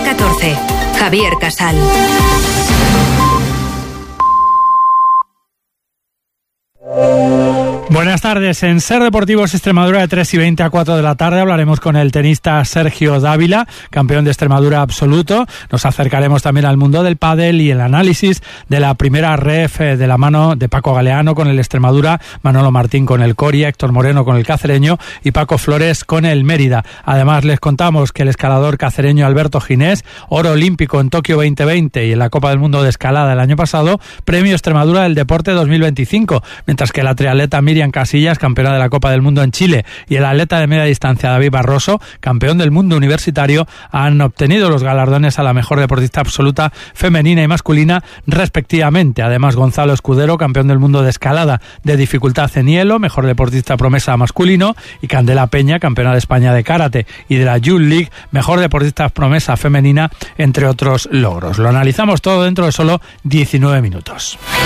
día 14. Javier Casal. Buenas tardes. En Ser Deportivos Extremadura de 3:20 a 4 de la tarde hablaremos con el tenista Sergio Dávila, campeón de Extremadura absoluto. Nos acercaremos también al mundo del pádel y el análisis de la primera ref de la mano de Paco Galeano con el Extremadura, Manolo Martín con el Coria, Héctor Moreno con el Cacereño y Paco Flores con el Mérida. Además les contamos que el escalador cacereño Alberto Ginés, oro olímpico en Tokio 2020 y en la Copa del Mundo de Escalada el año pasado, premio Extremadura del Deporte 2025, mientras que la triatleta Miriam Casillas, campeona de la Copa del Mundo en Chile, y el atleta de media distancia David Barroso, campeón del mundo universitario, han obtenido los galardones a la mejor deportista absoluta femenina y masculina respectivamente. Además, Gonzalo Escudero, campeón del mundo de escalada de dificultad en hielo, mejor deportista promesa masculino, y Candela Peña, campeona de España de karate y de la Youth League, mejor deportista promesa femenina, entre otros logros. Lo analizamos todo dentro de solo 19 minutos.